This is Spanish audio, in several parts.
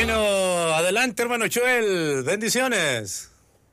Bueno, adelante, hermano Joel. Bendiciones.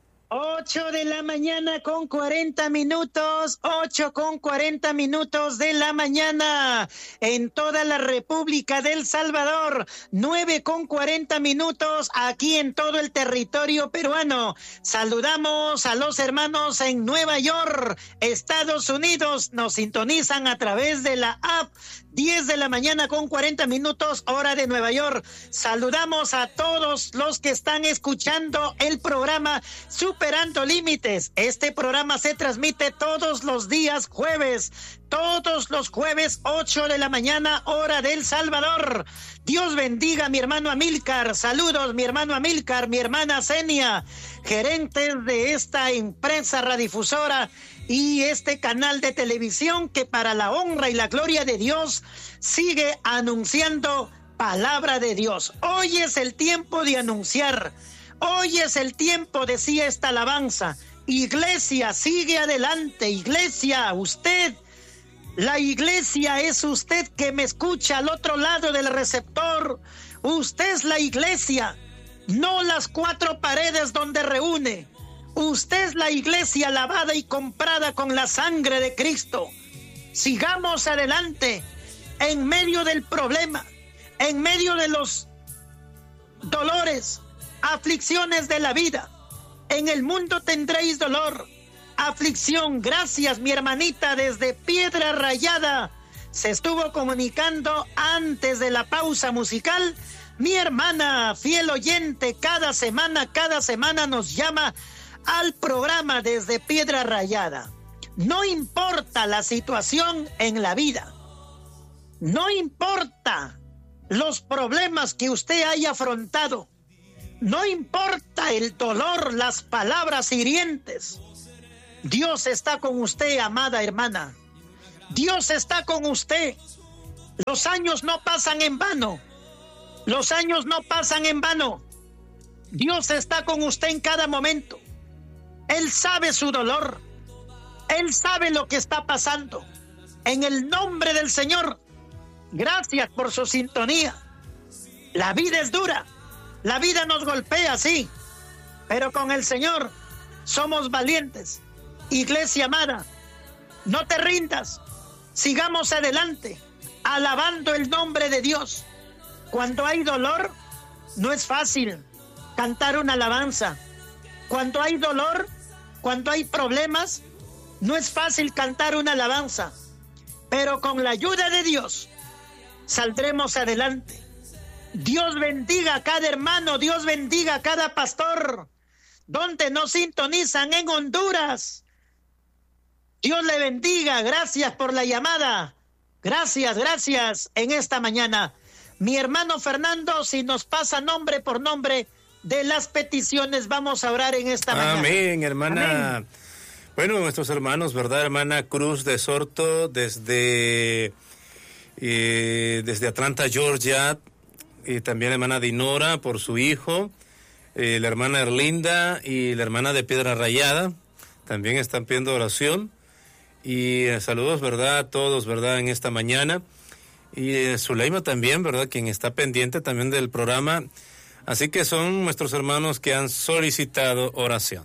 8 de la mañana con 40 minutos, 8 con 40 minutos de la mañana en toda la República del Salvador, 9 con 40 minutos aquí en todo el territorio peruano. Saludamos a los hermanos en Nueva York, Estados Unidos, nos sintonizan a través de la app. 10 de la mañana con 40 minutos, hora de Nueva York. Saludamos a todos los que están escuchando el programa Superando Límites. Este programa se transmite todos los días jueves. Todos los jueves, 8 de la mañana, hora del Salvador. Dios bendiga a mi hermano Amílcar. Saludos, mi hermano Amílcar, mi hermana Zenia, gerentes de esta empresa radiodifusora y este canal de televisión que para la honra y la gloria de Dios sigue anunciando palabra de Dios. Hoy es el tiempo de anunciar. Hoy es el tiempo, decía esta alabanza. Iglesia, sigue adelante. Iglesia, usted, la iglesia es usted que me escucha al otro lado del receptor. Usted es la iglesia, no las cuatro paredes donde reúne. Usted es la iglesia lavada y comprada con la sangre de Cristo. Sigamos adelante en medio del problema, en medio de los dolores, aflicciones de la vida. En el mundo tendréis dolor, aflicción. Gracias, mi hermanita desde Piedra Rayada. Se estuvo comunicando antes de la pausa musical. Mi hermana, fiel oyente, cada semana nos llama al programa desde Piedra Rayada. No importa la situación en la vida, no importa los problemas que usted haya afrontado, no importa el dolor, las palabras hirientes, Dios está con usted, amada hermana. Dios está con usted. Los años no pasan en vano. Los años no pasan en vano. Dios está con usted en cada momento. Él sabe su dolor. Él sabe lo que está pasando. En el nombre del Señor, gracias por su sintonía. La vida es dura. La vida nos golpea, sí. Pero con el Señor somos valientes. Iglesia amada, no te rindas. Sigamos adelante, alabando el nombre de Dios. Cuando hay dolor, no es fácil cantar una alabanza. Cuando hay dolor, cuando hay problemas, no es fácil cantar una alabanza. Pero con la ayuda de Dios, saldremos adelante. Dios bendiga a cada hermano, Dios bendiga a cada pastor, donde nos sintonizan en Honduras. Dios le bendiga, gracias por la llamada. Gracias en esta mañana. Mi hermano Fernando, si nos pasa nombre por nombre de las peticiones, vamos a orar en esta mañana. Amén, hermana. Amén. Bueno, nuestros hermanos, ¿verdad? Hermana Cruz de Sorto, desde Atlanta, Georgia, y también hermana Dinora por su hijo, la hermana Erlinda y la hermana de Piedra Rayada, también están pidiendo oración. Y saludos, ¿verdad? A todos, ¿verdad? En esta mañana. Y Zuleima también, ¿verdad? Quien está pendiente también del programa. Así que son nuestros hermanos que han solicitado oración.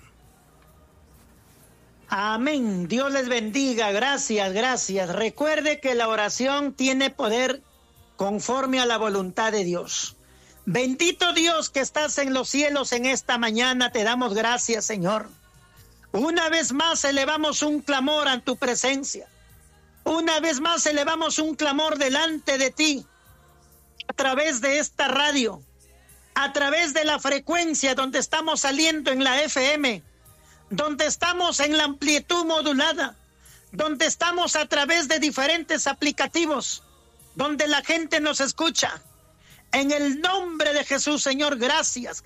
Amén. Dios les bendiga. Gracias. Recuerde que la oración tiene poder conforme a la voluntad de Dios. Bendito Dios que estás en los cielos en esta mañana. Te damos gracias, Señor. Una vez más elevamos un clamor a tu presencia. Una vez más elevamos un clamor delante de ti. A través de esta radio. A través de la frecuencia donde estamos saliendo en la FM. Donde estamos en la amplitud modulada. Donde estamos a través de diferentes aplicativos. Donde la gente nos escucha. En el nombre de Jesús, Señor, gracias.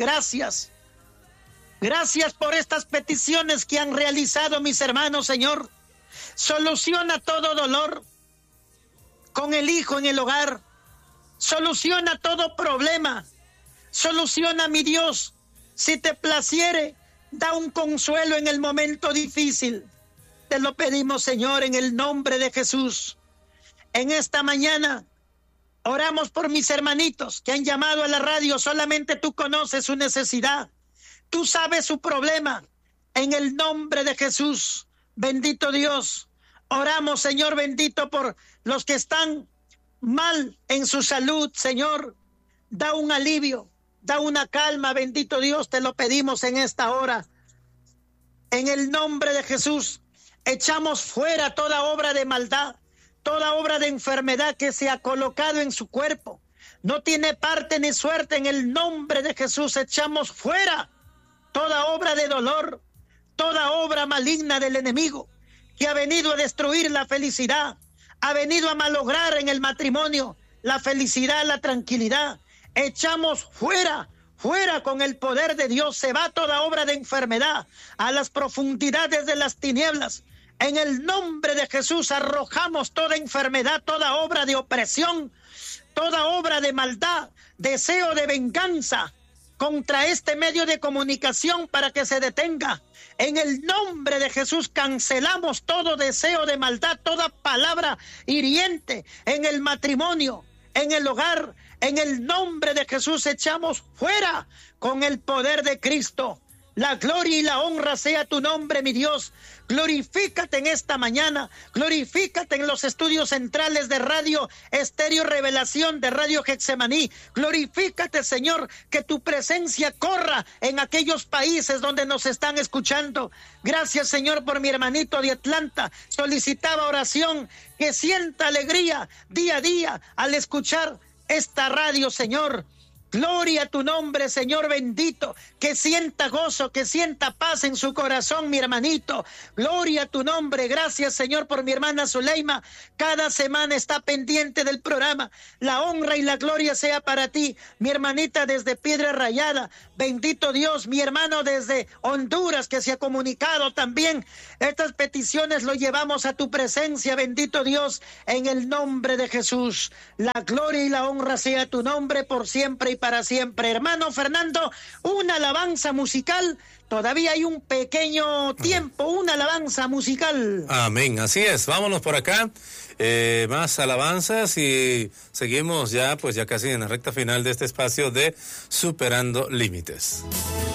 Gracias por estas peticiones que han realizado mis hermanos, Señor. Soluciona todo dolor con el hijo en el hogar. Soluciona todo problema. Soluciona, mi Dios, si te placiere, da un consuelo en el momento difícil. Te lo pedimos, Señor, en el nombre de Jesús. En esta mañana Oramos por mis hermanitos que han llamado a la radio. Solamente tú conoces su necesidad. Tú sabes su problema. En el nombre de Jesús, bendito Dios, oramos, Señor bendito, por los que están mal en su salud, Señor. Da un alivio, da una calma, bendito Dios, te lo pedimos en esta hora. En el nombre de Jesús, echamos fuera toda obra de maldad, toda obra de enfermedad que se ha colocado en su cuerpo. No tiene parte ni suerte. En el nombre de Jesús echamos fuera toda obra de dolor, toda obra maligna del enemigo que ha venido a destruir la felicidad, ha venido a malograr en el matrimonio la felicidad, la tranquilidad. Echamos fuera con el poder de Dios. Se va toda obra de enfermedad a las profundidades de las tinieblas. En el nombre de Jesús arrojamos toda enfermedad, toda obra de opresión, toda obra de maldad, deseo de venganza contra este medio de comunicación para que se detenga. En el nombre de Jesús cancelamos todo deseo de maldad, toda palabra hiriente en el matrimonio, en el hogar. En el nombre de Jesús echamos fuera con el poder de Cristo. La gloria y la honra sea tu nombre, mi Dios. Glorifícate en esta mañana, glorifícate en los estudios centrales de Radio Estéreo Revelación, de Radio Getsemaní. Glorifícate, Señor, que tu presencia corra en aquellos países donde nos están escuchando. Gracias, Señor, por mi hermanito de Atlanta. Solicitaba oración, que sienta alegría día a día al escuchar esta radio, Señor. Gloria a tu nombre, Señor bendito, que sienta gozo, que sienta paz en su corazón, mi hermanito. Gloria a tu nombre. Gracias, Señor, por mi hermana Zuleima. Cada semana está pendiente del programa. La honra y la gloria sea para ti. Mi hermanita desde Piedra Rayada, bendito Dios. Mi hermano desde Honduras, que se ha comunicado también. Estas peticiones lo llevamos a tu presencia, bendito Dios, en el nombre de Jesús. La gloria y la honra sea tu nombre por siempre y para siempre. Hermano Fernando, una alabanza musical. Todavía hay un pequeño tiempo, una alabanza musical. Amén, así es. Vámonos por acá. Más alabanzas y seguimos ya, pues ya casi en la recta final de este espacio de Superando Límites.